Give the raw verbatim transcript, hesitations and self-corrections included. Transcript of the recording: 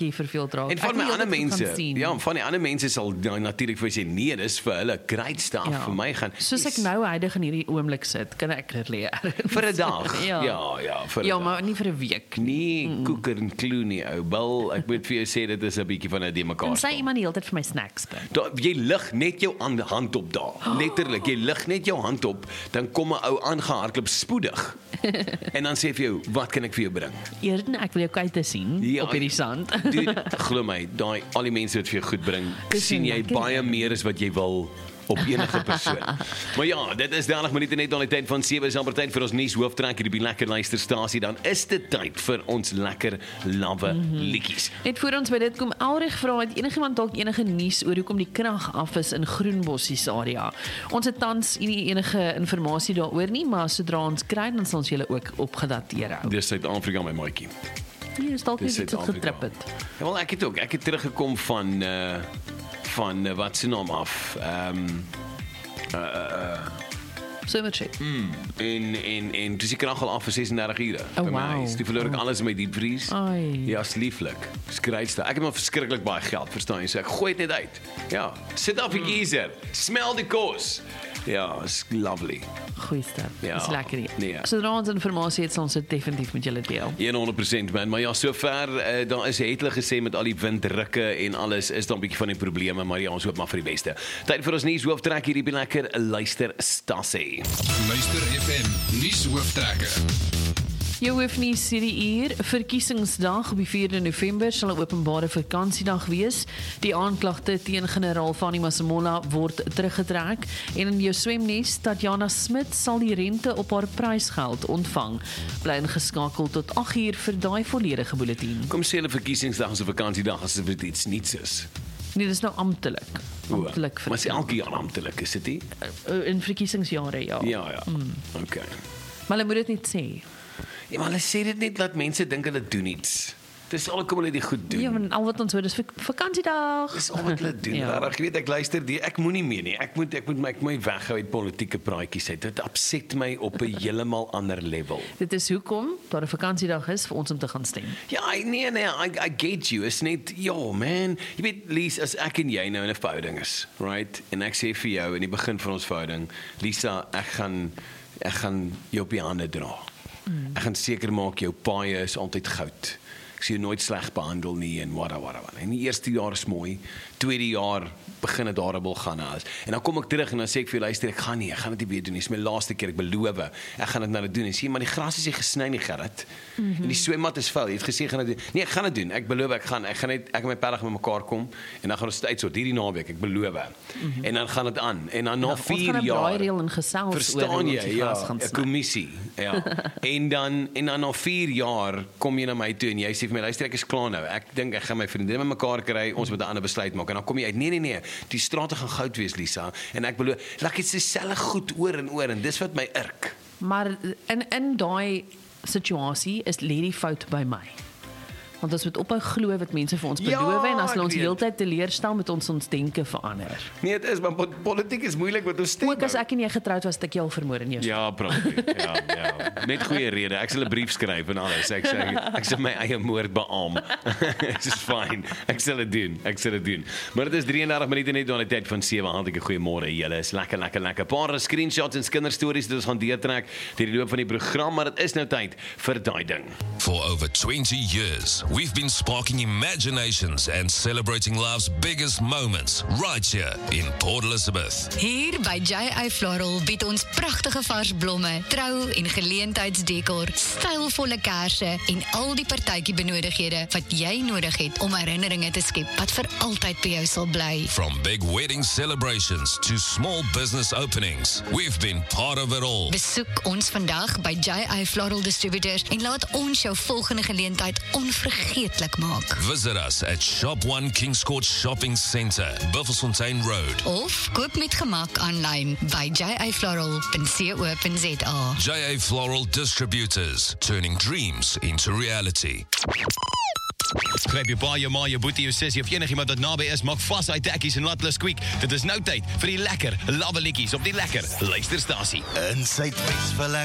bietjie verveeld raak. En van Ek my wil ander heeltyd mense, gaan sien. ja, van die ander mense sal nou, natuurlik vir sê, nee, dis vir hulle great stuff, Ja. vir my gaan, Soos ek nou huidig in hierdie oomblik sit, kan ek dit leer. vir 'n dag, Ja. ja, ja, vir 'n Ja, dag. maar nie vir 'n week. Nee, mm. koeker en kloe nie, ou, Bil, ek moet vir jou sê, dit is 'n bietjie van 'n de mekaar Dan sê staan. iemand die hele tyd vir my snacks bring. Da, jy lig net jou aan- hand op daar, oh. letterlik, jy lig net jou hand op, dan kom 'n ou aangehardloop spoedig, en dan sê vir jou, wat kan ek vir jou bring? Eerder ek wil jou kuite sien Ja, op hierdie sand. Dude, glo my, daai al die mense wat vir jou goed bring, Dis sien jy lekker. baie meer as wat jy wil op enige persoon. Maar ja, dit is dertig minute net aan die tyd van sewe, is amper tyd vir ons nuus hooftrek hier op die lekker luisterstasie. Dan is dit tyd vir ons lekker lawwe mm -hmm. liedjies. Net voor ons by dit kom, Elrig vra, het enigiemand dalk enige nuus oor hoekom die krag af is in Groenbossies area? Ons het tans nie enige inligting daaroor nie, maar sodra ons kry, dan sal ons julle ook opgedateer hou. Dis Suid-Afrika, my maatjie. Hier is dalk Dis net iets wat Suid-Afrika. getrip het. Ja, wel, ek het ook, ek het teruggekom van uh van uh, wat se naam af. Ehm um, uh, uh, Somerset. mm, en en en dis die krag al af vir sesendertig ure. Oh, by my wow. huis. Toe verloor ek alles in my diepvries. Ai. Ja, is lieflik. Dis greatste. Ek het maar verskriklik baie geld, verstaan jy? So ek gooi dit net uit. Ja, sit af die geyser. Smell die kos. Ja, is lovely. Goeie stap. Ja, Dis lekker hier. nee. Sodra ons inligting het, sal ons dit definitief met julle deel. honderd persent man, maar ja, sover uh, daar is het hulle gesê met al die windrukke en alles is daar 'n bietjie van die probleme, maar ja, ons hoop maar vir die beste. Tyd vir ons nuus hooftrek hierdie by lekker luisterstasie. Luister F M, nuus hooftrekke. Jou hoofnuus hierdie uur, verkiesingsdag op die vierde November sal 'n openbare vakansiedag wees. Die aanklagte teen generaal Fanny Masemola word teruggetrek en in jou swemnes, Tatjana Smit sal die rente op haar prysgeld ontvang. Bly ingeskakel tot agt uur vir daai volledige bulletin. Kom sê hulle verkiesingsdag is 'n vakansiedag asof dit iets niets is. Nee, dis nou amptelik. O, Amptelik maar is elke jaar amptelik, is dit nie? vir in verkiesingsjare, ja. Ja, ja. Mm. Okay. Maar hulle moet dit net sê. Ja, maar hulle sê dit net dat mense dink hulle doen iets. Dis al kom hulle dit goed doen. Ja, maar al wat ons hoor is vak- vakansiedag. Dis al wat hulle doen. Ja. Ja. Ek weet ek luister, die, ek moenie meer nie. Ek moet ek moet my ek moet my weghou uit politieke praatjies uit. Dit upset my op 'n heeltemal ander level. Dit is hoekom daar 'n vakansiedag is vir ons om te gaan stem. Ja, I- nee nee, I, I get you. Is net, ja man, jy weet Lisa, as ek en jy nou in 'n verhouding is, right? En ek sê vir jou in die begin van ons verhouding, Lisa, ek gaan ek gaan jou op die hande dra. Mm. Ek gaan seker maak jou paaie is altyd goud. Ek sien jou nooit sleg behandel nie en whatever whatever. En die eerste jaar is mooi, tweede jaar begin dit daarable gaan as. En dan kom ek terug en dan sê ek vir jou, luister, ek gaan nie, ek gaan dit nie weer doen nie. Dis my laaste keer, ek beloof. Ek gaan dit nou doen. En sê, maar die gras is nie gesny nie, Gerrit. Mm -hmm. En die swemmat is vuil. Jy het gesê ek gaan dit doen. Nee, ek gaan dit doen. Ek beloof ek gaan. Ek gaan net ek en my pelle met mekaar kom en dan gaan ons dit uitsort hierdie naweek, ek beloof. Mm -hmm. En dan gaan dit aan. En dan na Ja, vier ons gaan 'n jaar. braaireël en gesels oor Verstaan hoe ons jy? die Ja, gras gaan 'n sny. kommissie. Ja. en dan en dan na vier jaar kom jy na my toe en jy sê vir my, luister, ek is klaar nou. Ek dink ek gaan my vriendin met mekaar kry, ons moet 'n ander besluit maak. En dan kom jy uit, nee nee nee, die strate gaan goud wees, Lisa. En ek beloof, laat dit dieselfde goed oor en oor en dis wat my irk. Maar in in daai situasie is lê die fout by my. Want ons moet ophou glo wat mense vir ons Ja, beloof en as hulle ons ek weet. heeltyd teleurstel met ons ons denke verander. Nee, dit is maar po- politiek is moeilik met ons stem. Ook as ek en jy getroud was, het ek jou al vermoor in jou. Ja, probably. Ja, ja. Met goeie rede. Ek sal 'n brief skryf en alles. Ek sê ek sal my eie moord beaam. Dit is fyn. Ek sal dit doen. Ek sal dit doen. Maar dit is drieëndertig minute net aan die tyd van sewe. Hartlike goeiemôre julle. Is lekker lekker lekker. Paar screenshots en kinderstories wat ons gaan deurtrek deur die loop van die program, maar dit is nou tyd vir daai ding. For over twenty years, we've been sparking imaginations and celebrating life's biggest moments right here in Port Elizabeth. Hier by J A Floral bied ons pragtige vars blomme, trou- en geleentheidsdekor, stylvolle kersse en al die partytjie benodighede wat jy nodig het om herinneringe te skep wat vir altyd by jou sal bly. From big wedding celebrations to small business openings, we've been part of it all. Besoek ons vandag by J A Floral Distributors en laat ons jou volgende geleentheid onvergeetlik maak. Visit us at Shop One Kings Court Shopping Centre, Buffelsfontein Road. Of koop met gemak aanlyn by j a floral dot co dot z a. J A Floral Distributors, turning dreams into reality. Gryp jou pa, jou ma, jou boetie, jou sussie of enigiemand wat naby is, maak vas uit tekkies en laat hulle squeak. Dit is nou tyd vir die lekker lawwe liedjies op die lekker luisterstasie. In Suidwes vir